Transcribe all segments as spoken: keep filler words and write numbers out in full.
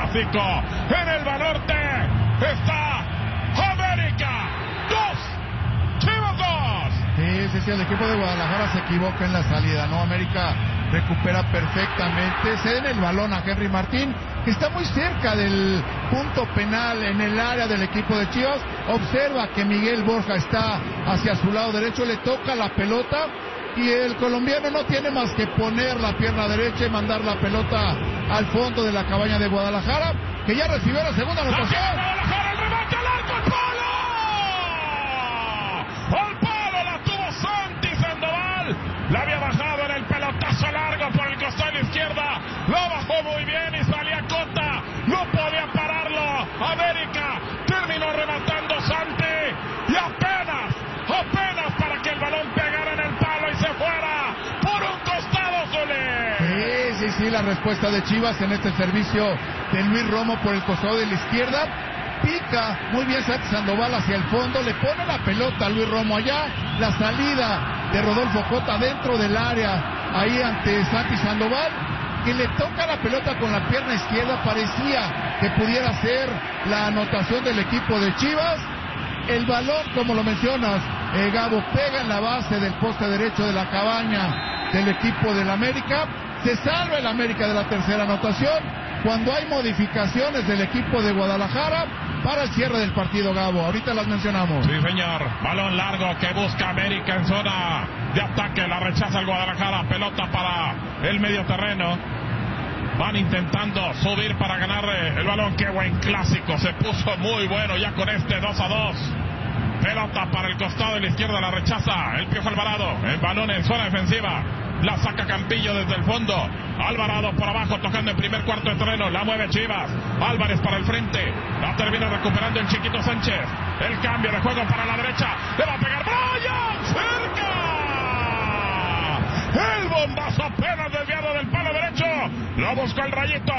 clásico. En el Banorte está América dos, Chivas dos. Sí, sí, sí, el equipo de Guadalajara se equivoca en la salida, ¿no? América recupera perfectamente, cede en el balón a Henry Martín, que está muy cerca del punto penal en el área del equipo de Chivas. Observa que Miguel Borja está hacia su lado derecho, le toca la pelota y el colombiano no tiene más que poner la pierna derecha y mandar la pelota al fondo de la cabaña de Guadalajara, que ya recibió la segunda anotación. Guadalajara, el remate al arco, al palo. Al palo la tuvo Santi Sandoval. La había bajado en el pelotazo largo por el costado de la izquierda. Lo bajó muy bien y salía Cota. No podía pararlo. América terminó rematando Santi. Y apenas, apenas para que el balón pegara en el palo y se fuera por un costado, Zule. Sí, sí, sí, la respuesta de Chivas en este servicio de Luis Romo por el costado de la izquierda. Pica muy bien Santi Sandoval hacia el fondo, le pone la pelota a Luis Romo allá, la salida de Rodolfo Cota dentro del área, ahí ante Santi Sandoval, que le toca la pelota con la pierna izquierda, parecía que pudiera ser la anotación del equipo de Chivas. El balón, como lo mencionas, eh, Gabo, pega en la base del poste derecho de la cabaña del equipo del América, se salva el América de la tercera anotación, cuando hay modificaciones del equipo de Guadalajara para el cierre del partido, Gabo. Ahorita las mencionamos. Sí, señor. Balón largo que busca América en zona de ataque. La rechaza el Guadalajara. Pelota para el medio terreno. Van intentando subir para ganar el balón. Qué buen clásico. Se puso muy bueno ya con este dos a dos. Pelota para el costado de la izquierda. La rechaza el Piojo Alvarado. El balón en zona defensiva. La saca Campillo desde el fondo. Alvarado por abajo tocando el primer cuarto de terreno. La mueve Chivas. Álvarez para el frente. La termina recuperando el Chiquito Sánchez. El cambio de juego para la derecha. Le va a pegar Brian. ¡Cerca! El bombazo apenas desviado del palo derecho. Lo buscó el Rayito.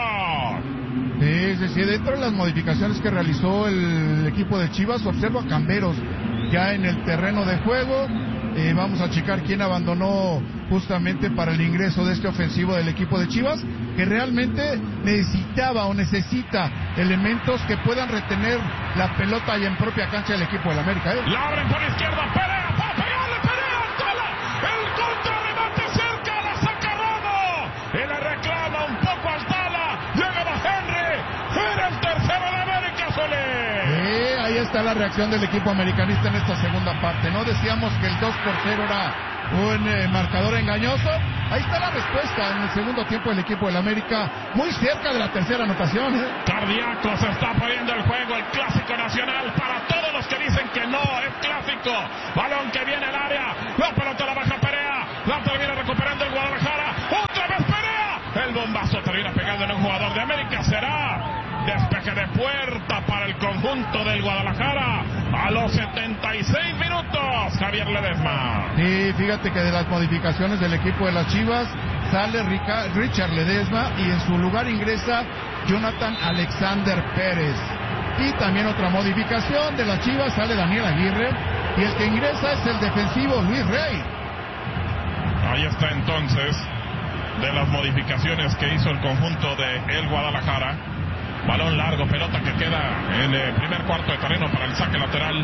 Sí, sí, sí. Dentro de las modificaciones que realizó el equipo de Chivas, observo a Camberos ya en el terreno de juego. Eh, vamos a checar quién abandonó justamente para el ingreso de este ofensivo del equipo de Chivas, que realmente necesitaba o necesita elementos que puedan retener la pelota allá en propia cancha del equipo del América. ¿eh? La abren por izquierda, Perea, para pegarle, Perea, Antala, el contrarremate cerca, la saca Romo, y le reclama un poco a Antala, llegaba Henry, era el tercero de América, Solé. Eh, ahí está la reacción del equipo americanista en esta segunda parte, ¿no? Decíamos que el dos por cero era un eh, marcador engañoso. Ahí está la respuesta en el segundo tiempo del equipo del América, muy cerca de la tercera anotación. ¿eh? Cardíaco, se está poniendo el juego, el clásico nacional para todos los que dicen que no es clásico. Balón que viene al área, la pelota la baja Perea, la termina recuperando el Guadalajara, otra vez Perea, el bombazo termina pegando en un jugador de América. Será despeje de puerta para el conjunto del Guadalajara a los setenta y seis minutos, Javier Ledesma. Sí, fíjate que de las modificaciones del equipo de las Chivas sale Rica, Richard Ledesma y en su lugar ingresa Jonathan Alexander Pérez. Y también otra modificación de las Chivas, sale Daniel Aguirre y el que ingresa es el defensivo Luis Rey. Ahí está entonces de las modificaciones que hizo el conjunto de el Guadalajara. Balón largo, pelota que queda en el primer cuarto de terreno para el saque lateral.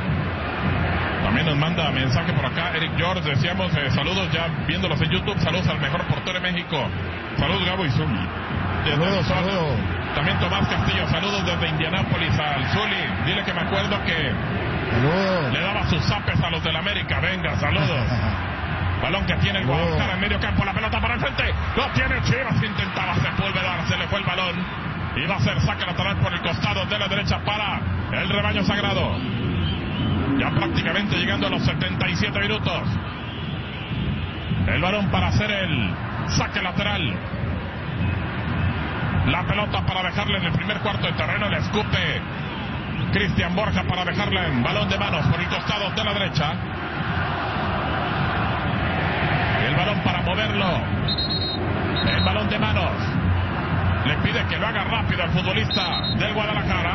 También nos manda mensaje por acá Eric George, decíamos eh, saludos ya viéndolos en YouTube, saludos al mejor portero de México. Saludos Gabo y Zuli. Saludos, saludos. También Tomás Castillo, saludos desde Indianápolis al Zuli. Dile que me acuerdo que saludos. Le daba sus zapes a los del América. Venga, saludos. Balón que tiene el Guadalajara en medio campo, la pelota para el frente. Lo tiene Chivas, intentaba sepulvedar, se le fue el balón. Y va a ser saque lateral por el costado de la derecha para el rebaño sagrado. Ya prácticamente llegando a los setenta y siete minutos. El balón para hacer el saque lateral. La pelota para dejarle en el primer cuarto de terreno. Le escupe Cristian Borja para dejarle en balón de manos por el costado de la derecha. El balón para moverlo. El balón de manos. Le pide que lo haga rápido al futbolista del Guadalajara.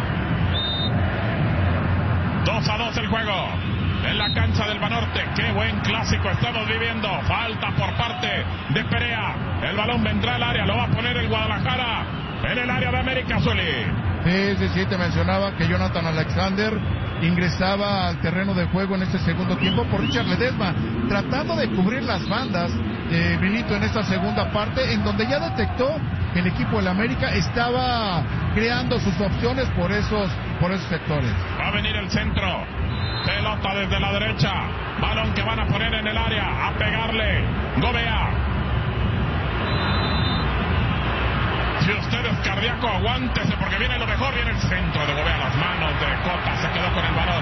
dos a dos el juego en la cancha del Banorte. Qué buen clásico estamos viviendo. Falta por parte de Perea. El balón vendrá al área, lo va a poner el Guadalajara. en el área de América, Zuli. Sí, sí, sí, te mencionaba que Jonathan Alexander ingresaba al terreno de juego en este segundo tiempo por Richard Ledesma, tratando de cubrir las bandas de Milito en esta segunda parte, en donde ya detectó que el equipo del América estaba creando sus opciones por esos, por esos sectores. Va a venir el centro, pelota desde la derecha, balón que van a poner en el área, a pegarle, Gobea. Si usted es cardíaco, aguántese porque viene lo mejor, viene el centro de Gobea, las manos de Cota, se quedó con el balón.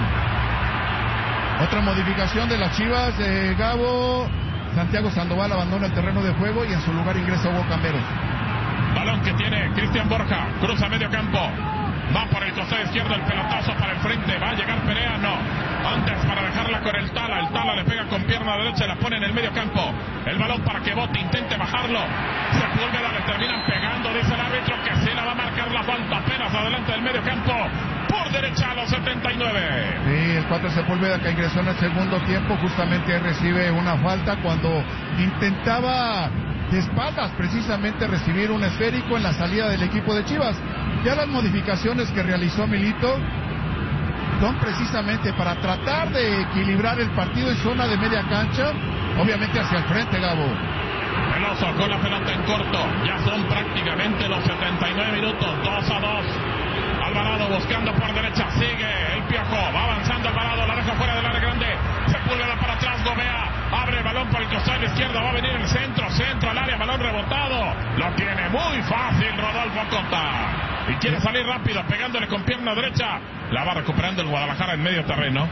Otra modificación de las Chivas de Gabo, Santiago Sandoval abandona el terreno de juego y en su lugar ingresa Hugo Camberos. Balón que tiene Cristian Borja, cruza medio campo, va por el costado izquierdo, el pelotazo para el frente, va a llegar Perea, no, antes para dejarla con el Tala, el Tala le pega con pierna derecha y la pone en el medio campo, el balón para que Bote intente bajarlo, Sepúlveda le terminan pegando, dice el árbitro que sí la va a marcar la falta, apenas adelante del medio campo, por derecha a los setenta y nueve. Sí, el cuatro Sepúlveda que ingresó en el segundo tiempo, justamente recibe una falta cuando intentaba de espaldas precisamente recibir un esférico en la salida del equipo de Chivas. Ya las modificaciones que realizó Milito son precisamente para tratar de equilibrar el partido en zona de media cancha, obviamente hacia el frente, Gabo. El Oso con la pelota en corto, ya son prácticamente los setenta y nueve minutos, dos a dos. Alvarado buscando por derecha, sigue el Piojo, va avanzando Alvarado, la deja fuera del área grande, Sepúlveda para atrás, Gobea, abre el balón por el costado izquierdo, va a venir el centro, centro al área, balón rebotado, lo tiene muy fácil Rodolfo Cota, y quiere salir rápido, pegándole con pierna derecha, la va recuperando el Guadalajara en medio terreno,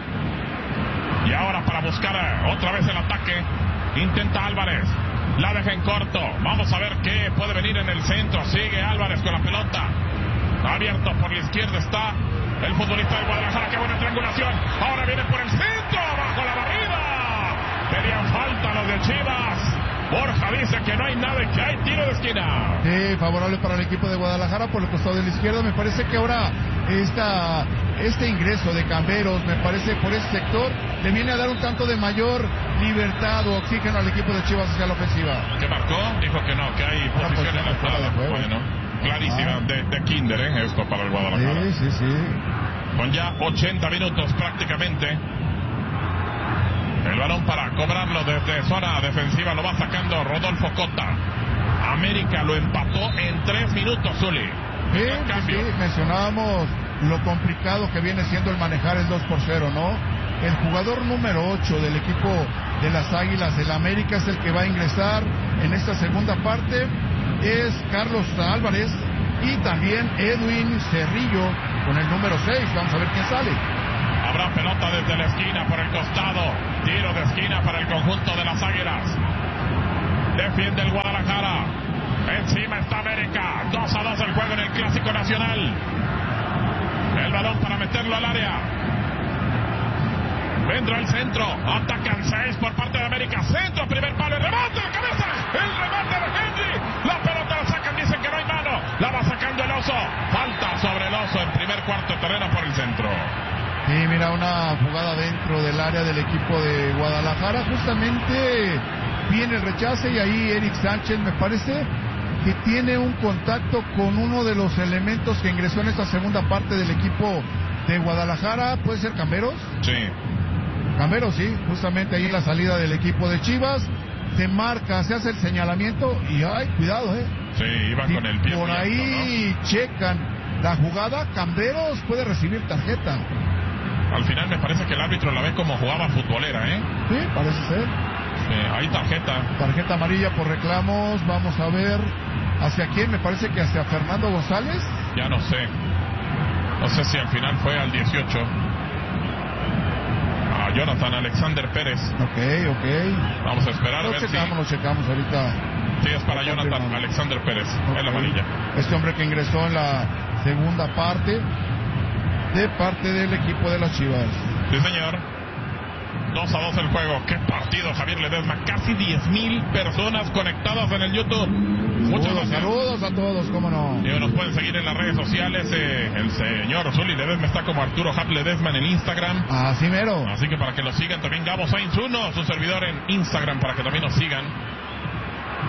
y ahora para buscar otra vez el ataque, intenta Álvarez, la deja en corto, vamos a ver qué puede venir en el centro, sigue Álvarez con la pelota, abierto por la izquierda está el futbolista de Guadalajara, qué buena triangulación, ahora viene por el centro, bajo la barrida, tenían falta los de Chivas, Borja dice que no hay nada y que hay tiro de esquina. Sí, favorable para el equipo de Guadalajara por el costado de la izquierda, me parece que ahora esta, este ingreso de Camberos, me parece por ese sector, le viene a dar un tanto de mayor libertad o oxígeno al equipo de Chivas hacia la ofensiva. ¿Qué marcó? Dijo que no, que hay Una posición en la entrada, bueno. Clarísima, de, de Kinder, ¿eh? Esto para el Guadalajara. Sí, sí, sí. Con ya ochenta minutos prácticamente. El balón para cobrarlo desde zona defensiva lo va sacando Rodolfo Cota. América lo empató en tres minutos, Zuli. Sí, sí, mencionábamos lo complicado que viene siendo el manejar el dos por cero, ¿no? El jugador número ocho del equipo de las Águilas del América es el que va a ingresar en esta segunda parte. Es Carlos Álvarez y también Edwin Cerrillo con el número seis. Vamos a ver quién sale. Habrá pelota desde la esquina por el costado. Tiro de esquina para el conjunto de las Águilas. Defiende el Guadalajara. Encima está América. dos a dos el juego en el Clásico Nacional. El balón para meterlo al área. Dentro del centro. Atacan seis por parte de América. Centro, primer palo. El remate de cabeza. El remate de Henry. La pelota la sacan. Dicen que no hay mano. La va sacando el Oso. Falta sobre el Oso en primer cuarto de terreno por el centro. Sí, mira, una jugada dentro del área del equipo de Guadalajara. Justamente viene el rechace y ahí Eric Sánchez me parece que tiene un contacto con uno de los elementos que ingresó en esta segunda parte del equipo de Guadalajara. ¿Puede ser Camberos? Sí. Camberos, sí, justamente ahí en la salida del equipo de Chivas. Se marca, se hace el señalamiento y ay, cuidado, eh. Sí, iba y con el pie. Por muy ahí alto, ¿no? Checan la jugada. Camberos puede recibir tarjeta. Al final me parece que el árbitro la ve como jugaba futbolera, ¿eh? Sí, parece ser. Sí, hay tarjeta. Tarjeta amarilla por reclamos. Vamos a ver hacia quién. Me parece que hacia Fernando González. Ya no sé. No sé si al final fue al dieciocho. A Jonathan Alexander Pérez. Ok, ok. Vamos a esperar Lo a ver checamos, si... lo checamos ahorita. Sí, es para Jonathan Alexander Pérez. Okay. Es la amarilla. Este hombre que ingresó en la segunda parte de parte del equipo de las Chivas. Sí, señor. dos a dos el juego. Qué partido, Javier Ledesma. Casi diez mil personas conectadas en el YouTube. Muchas Saludos, gracias. saludos a todos, cómo no. Y nos pueden seguir en las redes sociales. Eh, el señor Zuli Ledesma está como Arturo Hap Ledesma en el Instagram. Así mero. Así que para que lo sigan también Gabo Sainz uno, su servidor en Instagram, para que también nos sigan.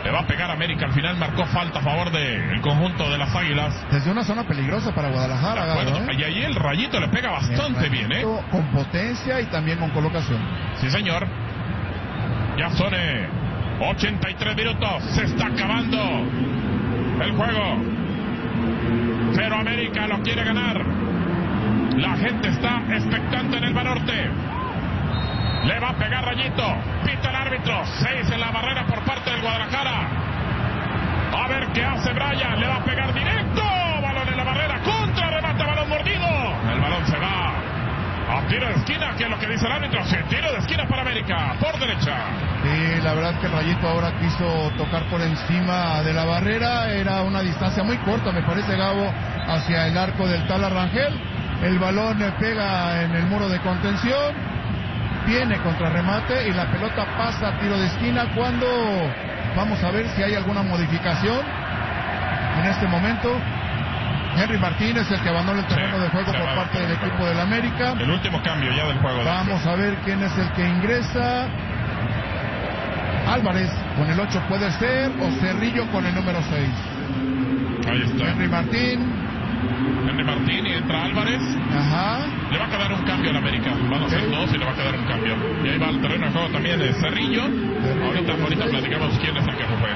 Le va a pegar América. Al final marcó falta a favor del conjunto de las Águilas. Desde una zona peligrosa para Guadalajara. Bueno, Garo, ¿eh? y ahí el Rayito le pega bastante bien, ¿eh? Con potencia y también con colocación. Sí, señor. Ya son eh, ochenta y tres minutos. Se está acabando el juego. Pero América lo quiere ganar. La gente está expectante en el Banorte. Le va a pegar Rayito. Pita el árbitro. Seis en la barrera por parte del Guadalajara. A ver qué hace Brian. Le va a pegar directo. Balón en la barrera. Contra remate. Balón mordido. El balón se va a tiro de esquina. Que es lo que dice el árbitro. Sí, tiro de esquina para América. Por derecha. Sí, la verdad es que Rayito ahora quiso tocar por encima de la barrera. Era una distancia muy corta, me parece, Gabo, hacia el arco del Tala Rangel. El balón pega en el muro de contención. Viene contra remate y la pelota pasa a tiro de esquina cuando vamos a ver si hay alguna modificación en este momento. Henry Martínez, el que abandona el terreno sí, de juego por parte del equipo del América. El último cambio ya del juego. Vamos a ver quién es el que ingresa. Álvarez con el ocho puede ser, o Cerrillo con el número seis. Ahí está. Henry Martín. Henry Martín y entra Álvarez. Ajá. Le va a quedar un cambio al América. Van a ser okay. dos y le va a quedar un cambio. Y ahí va al terreno de juego también de Cerrillo. Cerrillo ahorita ahorita platicamos quién es el que se fue.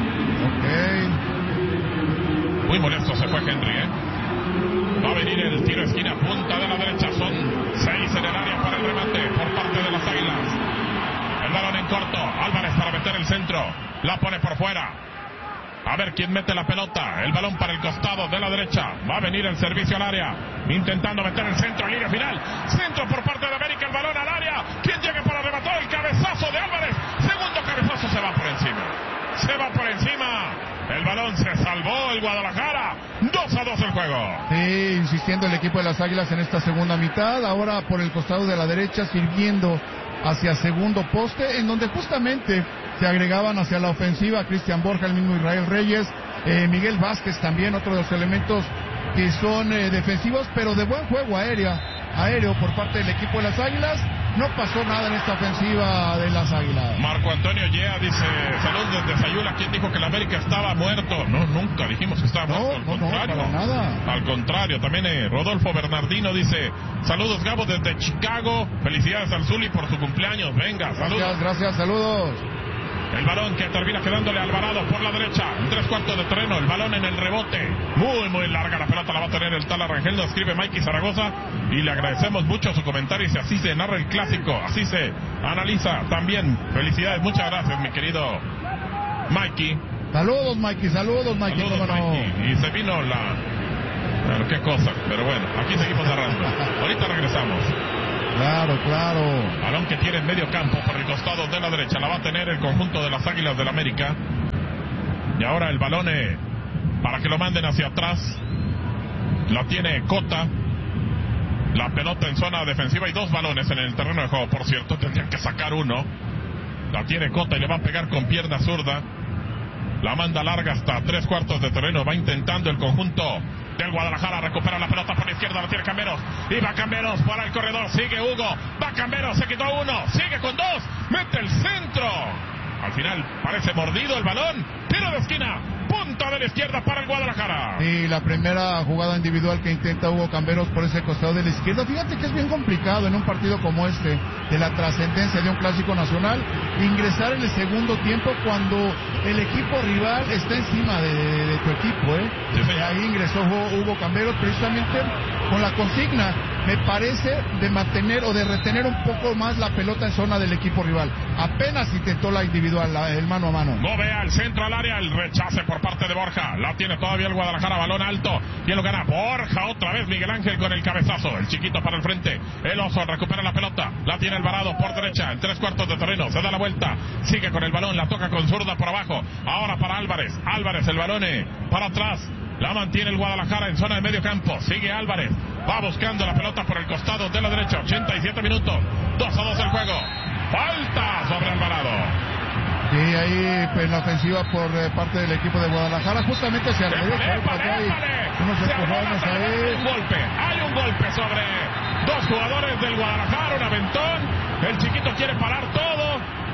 Ok. Muy molesto se fue Henry, ¿eh? Va a venir el tiro de esquina, punta de la derecha. Son seis en el área para el remate por parte de las Águilas. El balón en corto. Álvarez para meter el centro. La pone por fuera. A ver quién mete la pelota. El balón para el costado de la derecha. Va a venir el servicio al área. Intentando meter el centro en línea final. Centro por parte de América. El balón al área. ¿Quién llegue para rematar? El cabezazo de Álvarez. Segundo cabezazo, se va por encima. Se va por encima. El balón se salvó el Guadalajara. dos a dos el juego. Sí, insistiendo el equipo de las Águilas en esta segunda mitad. Ahora por el costado de la derecha, sirviendo hacia segundo poste, en donde justamente se agregaban hacia la ofensiva Cristian Borja, el mismo Israel Reyes, eh, Miguel Vázquez también, otro de los elementos que son eh, defensivos, pero de buen juego aéreo, aéreo por parte del equipo de las Águilas. No pasó nada en esta ofensiva de las Águilas. Marco Antonio Yea dice, saludos desde Sayula. ¿Quién dijo que la América estaba muerto? No, nunca dijimos que estaba no, muerto. Al no, contrario. No, para nada. Al contrario, también eh, Rodolfo Bernardino dice, saludos Gabo desde Chicago. Felicidades al Zuli por su cumpleaños. Venga, saludos. Gracias, gracias, saludos. El balón que termina quedándole a Alvarado por la derecha. En tres cuartos de terreno. El balón en el rebote. Muy, muy larga la pelota. La va a tener el Tala Rangel. Nos escribe Mikey Zaragoza. Y le agradecemos mucho su comentario. Y así se narra el clásico. Así se analiza también. Felicidades. Muchas gracias, mi querido Mikey. Saludos, Mikey. Saludos, Mikey. Saludos, Mikey. No? Y se vino la... Bueno, qué cosa. Pero bueno, aquí seguimos narrando. Ahorita regresamos. Claro, claro. Balón que tiene en medio campo por el costado de la derecha. La va a tener el conjunto de las Águilas del América. Y ahora el balón eh, para que lo manden hacia atrás. La tiene Cota. La pelota en zona defensiva. Hay dos balones en el terreno de juego, por cierto. Tendrían que sacar uno. La tiene Cota y le va a pegar con pierna zurda. La manda larga hasta tres cuartos de terreno. Va intentando el conjunto del Guadalajara. Recupera la pelota por la izquierda. La tiene Camberos. Y va Camberos para el corredor. Sigue Hugo. Va Camberos. Se quitó uno. Sigue con dos. Mete el centro. Al final parece mordido el balón. Tiro de esquina. Punta de la izquierda para el Guadalajara. Y la primera jugada individual que intenta Hugo Camberos por ese costado de la izquierda. Fíjate que es bien complicado en un partido como este, de la trascendencia de un clásico nacional, ingresar en el segundo tiempo cuando el equipo rival está encima de, de, de tu equipo, ¿eh? Sí, ahí ingresó Hugo Camberos precisamente con la consigna, me parece, de mantener o de retener un poco más la pelota en zona del equipo rival. Apenas intentó la individual, la, el mano a mano. No vea el centro al área, el rechace por parte de Borja. La tiene todavía el Guadalajara, balón alto. ¿Quién lo gana? Borja, otra vez Miguel Ángel con el cabezazo. El chiquito para el frente. El Oso recupera la pelota. La tiene Alvarado por derecha, en tres cuartos de terreno. Se da la vuelta. Sigue con el balón, la toca con zurda por abajo. Ahora para Álvarez. Álvarez, el balón para atrás. La mantiene el Guadalajara en zona de medio campo. Sigue Álvarez. Va buscando la pelota por el costado de la derecha. ochenta y siete minutos. dos a dos el juego. Falta sobre Alvarado. Sí, ahí en la ofensiva por eh, parte del equipo de Guadalajara. Justamente se arregló. Unos empujones ahí. Hay un golpe. Hay un golpe sobre dos jugadores del Guadalajara. Un aventón. El chiquito quiere parar todo.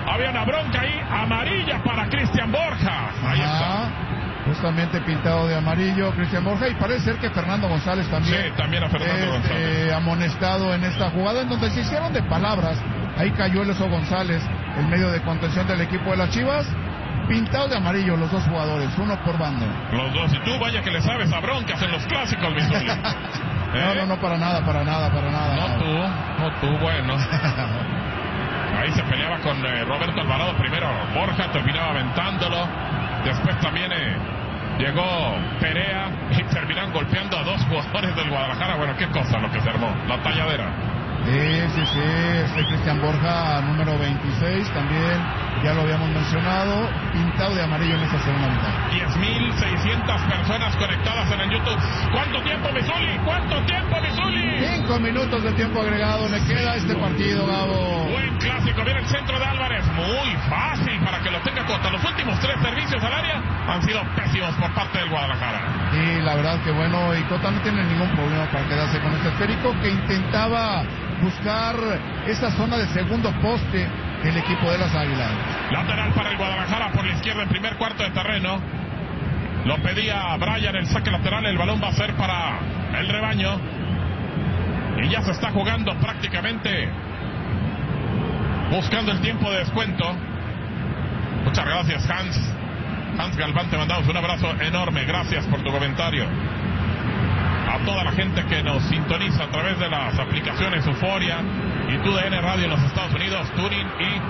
Había una bronca ahí, amarilla para Cristian Borja. Ahí está. Justamente pintado de amarillo Cristian Borja, y parece ser que Fernando González también, sí, también a Fernando es González. Eh, amonestado en esta jugada, en donde se hicieron de palabras. Ahí cayó el Oso González, el medio de contención del equipo de las Chivas, pintados de amarillo los dos jugadores, uno por bando. Los dos, y tú vaya que le sabes a broncas en los clásicos, mi Zuli. ¿Eh? No, no, no, para nada, para nada, para nada. No tú, no tú, bueno. Ahí se peleaba con eh, Roberto Alvarado primero, Borja terminaba aventándolo, después también eh, llegó Perea y terminaron golpeando a dos jugadores del Guadalajara. Bueno, qué cosa lo que se armó, la talladera. Sí, sí, sí, este Cristian Borja, número veintiséis, también, ya lo habíamos mencionado, pintado de amarillo en esta segunda mitad. diez mil seiscientas personas conectadas en el YouTube. ¿Cuánto tiempo, Misuli? ¿Cuánto tiempo, Misuli? Cinco minutos de tiempo agregado le queda a este partido, Gabo. Buen clásico, viene el centro de Álvarez, muy fácil para que lo tenga contra. Los últimos tres servicios al área han sido pésimos por parte del Guadalajara. Sí, la verdad que bueno, y Cota no tiene ningún problema para quedarse con este esférico, que intentaba buscar esa zona de segundo poste del equipo de las Águilas. Lateral para el Guadalajara por la izquierda en primer cuarto de terreno. Lo pedía Brian, el saque lateral, el balón va a ser para el rebaño. Y ya se está jugando prácticamente, buscando el tiempo de descuento. Muchas gracias, Hans. Hans Galván, te mandamos un abrazo enorme. Gracias por tu comentario. A toda la gente que nos sintoniza a través de las aplicaciones Euforia y T U D N Radio en los Estados Unidos, Turing y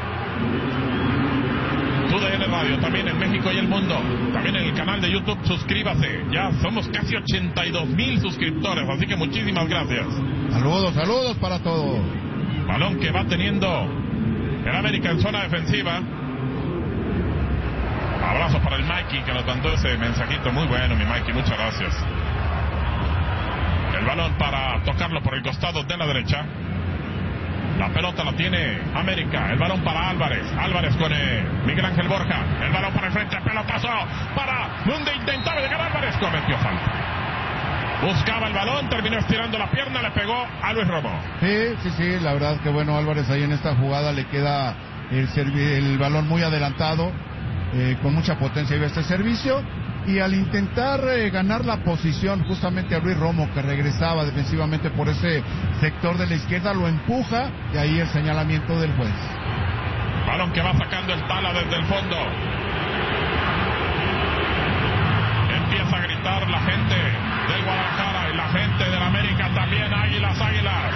T U D N Radio también en México y el mundo. También en el canal de YouTube, suscríbase. Ya somos casi ochenta y dos mil suscriptores, así que muchísimas gracias. Saludos, saludos para todos. Balón que va teniendo el América en zona defensiva. Abrazo para el Mikey que nos mandó ese mensajito muy bueno, mi Mikey, muchas gracias. El balón para tocarlo por el costado de la derecha. La pelota la tiene América. El balón para Álvarez. Álvarez con eh, Miguel Ángel Borja. El balón para el frente. Pelotazo para donde intentaba llegar Álvarez. Cometió falta. Buscaba el balón. Terminó estirando la pierna. Le pegó a Luis Romo. Sí, sí, sí. La verdad que bueno, Álvarez ahí en esta jugada le queda el, el balón muy adelantado. Eh, con mucha potencia iba este servicio. Y al intentar eh, ganar la posición justamente a Luis Romo, que regresaba defensivamente por ese sector de la izquierda, lo empuja, y ahí el señalamiento del juez. Balón que va sacando el Tala desde el fondo. Empieza a gritar la gente del Guadalajara y la gente del América también. Águilas, águilas.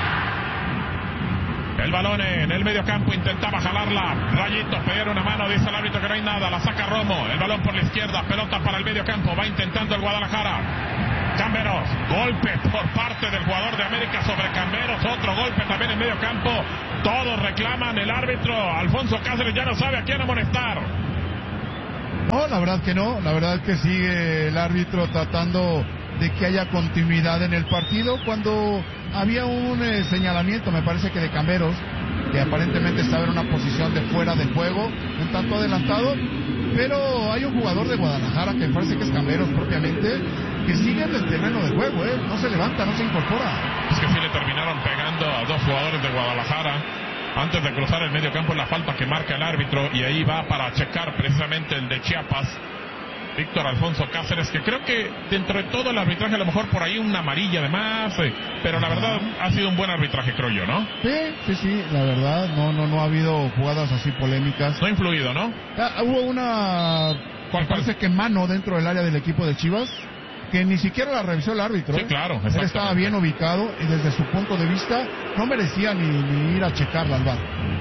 El balón en el medio campo, intentaba jalarla. Rayito, pegar una mano, dice el árbitro que no hay nada. La saca Romo. El balón por la izquierda, pelota para el medio campo. Va intentando el Guadalajara. Camberos, golpe por parte del jugador de América sobre Camberos. Otro golpe también en medio campo. Todos reclaman, el árbitro Alfonso Cáceres ya no sabe a quién amonestar. No, la verdad que no. La verdad que sigue el árbitro tratando de que haya continuidad en el partido, cuando había un eh, señalamiento, me parece que de Camberos, que aparentemente estaba en una posición de fuera del juego, un tanto adelantado, pero hay un jugador de Guadalajara, que me parece que es Camberos propiamente, que sigue en el terreno de juego, ¿eh? No se levanta, no se incorpora. Es que sí le terminaron pegando a dos jugadores de Guadalajara antes de cruzar el medio campo en la falta que marca el árbitro, y ahí va para checar precisamente el de Chiapas, Víctor Alfonso Cáceres, que creo que dentro de todo el arbitraje a lo mejor por ahí una amarilla además, eh, pero la verdad ha sido un buen arbitraje, creo yo, ¿no? Sí, sí, sí, la verdad, no, no, no ha habido jugadas así polémicas. No ha influido, ¿no? Ah, hubo una, ¿Cuál, parece que mano dentro del área del equipo de Chivas, que ni siquiera la revisó el árbitro. Sí, claro, él estaba bien ubicado y desde su punto de vista no merecía ni, ni ir a checarla al V A R.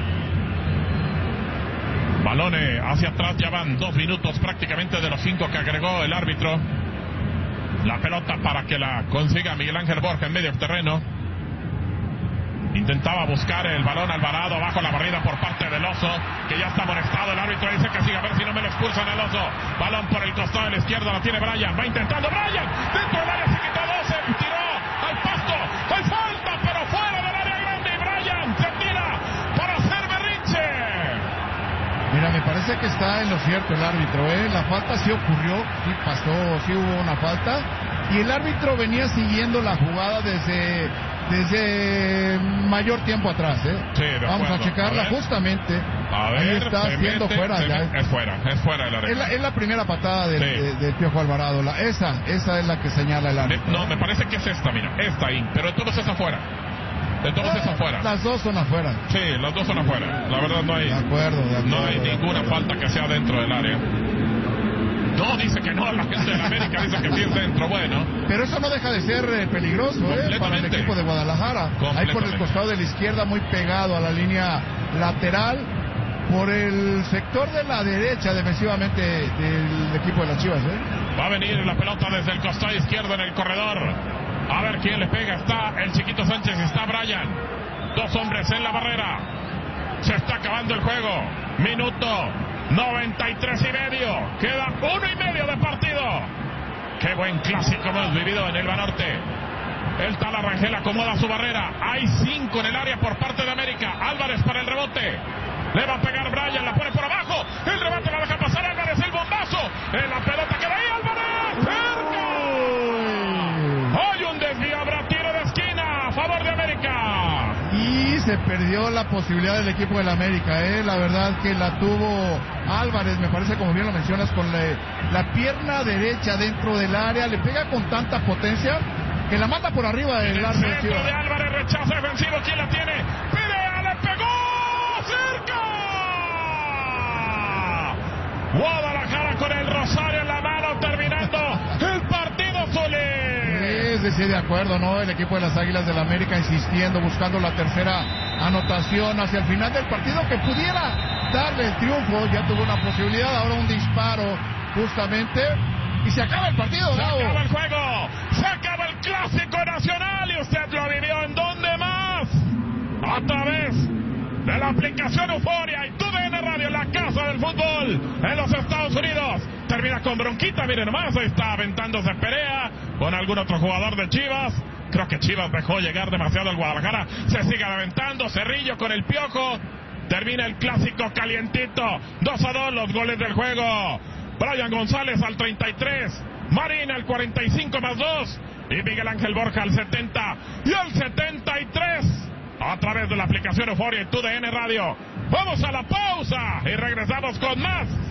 Balone hacia atrás, ya van dos minutos prácticamente de los cinco que agregó el árbitro. La pelota para que la consiga Miguel Ángel Borja en medio terreno. Intentaba buscar el balón Alvarado bajo la barrida por parte del Oso, que ya está amonestado. El árbitro dice que siga, a ver si no me lo expulsan al Oso. Balón por el costado de la izquierda, la tiene Brian, va intentando Brian, dentro del área se quitó dos, se tiró al pasto, hay falta, pero fuera del área grande, y Brian se tira para hacer berrinche. Mira, me parece que está en lo cierto el árbitro, ¿eh? La falta sí ocurrió, sí pasó, sí hubo una falta, y el árbitro venía siguiendo la jugada desde, desde mayor tiempo atrás, ¿eh? Sí, de Vamos acuerdo. a checarla A ver. justamente. A ver, ahí está se siendo mete, fuera se ya. mete. Es fuera, es fuera de la Es regla. la, es la primera patada del, Sí. de- del Piojo Alvarado. La, esa, esa es la que señala el Me- árbitro. no, me parece que es esta, mira, esta ahí, pero de todos es afuera. De todos es afuera. Las dos son afuera. Sí, las dos son afuera. La verdad no hay, De acuerdo, de acuerdo. no hay de ninguna acuerdo. falta que sea dentro del área. No, dice que no, la gente de la América dice que sí es dentro, bueno. Pero eso no deja de ser eh, peligroso, ¿eh? Para el Completamente. equipo de Guadalajara. Ahí por el Completamente. costado de la izquierda, muy pegado a la línea lateral. Por el sector de la derecha, defensivamente, del equipo de las Chivas, ¿eh? Va a venir la pelota desde el costado izquierdo en el corredor. A ver quién le pega. Está el Chiquito Sánchez y está Brian. Dos hombres en la barrera. Se está acabando el juego. Minuto noventa y tres y medio. Queda uno y medio de partido. Qué buen clásico hemos vivido en el Banorte. El Tala Rangel acomoda su barrera. Hay cinco en el área por parte de América. Álvarez para el rebote. Le va a pegar Brian, la pone por abajo. El rebote la deja pasar Álvarez, el bombazo. En la pelota queda ahí Álvarez. ¡Cerca! Hoy un desvío, habrá tiro de esquina a favor de América. Y se perdió la posibilidad del equipo del América, ¿eh? La verdad que la tuvo Álvarez, me parece, como bien lo mencionas, con la, la pierna derecha dentro del área. Le pega con tanta potencia que la manda por arriba del El arco de centro Chivas. de Álvarez, rechazo defensivo. ¿Quién la tiene? Perea, le pegó. ¡Cerca! Guadalajara con el rosario en la mano, terminando el partido, Zuli. Es decir, de acuerdo, ¿no? El equipo de las Águilas del América insistiendo, buscando la tercera anotación hacia el final del partido que pudiera darle el triunfo. Ya tuvo una posibilidad, ahora un disparo justamente y se acaba el partido, Se Gabo. acaba el juego, se acaba el clásico nacional y usted lo vivió en donde más, a través de la aplicación Euforia y tu D N Radio, la casa del fútbol en los Estados Unidos. Termina con bronquita, miren nomás, ahí está aventándose Perea con algún otro jugador de Chivas. Creo que Chivas dejó llegar demasiado al Guadalajara. Se sigue aventando Cerrillo con el Piojo. Termina el clásico calientito. dos a dos los goles del juego. Brian González al treinta y tres. Marín al cuarenta y cinco más dos. Y Miguel Ángel Borja al setenta. Y al setenta y tres. A través de la aplicación Euforia y tu D N Radio. Vamos a la pausa y regresamos con más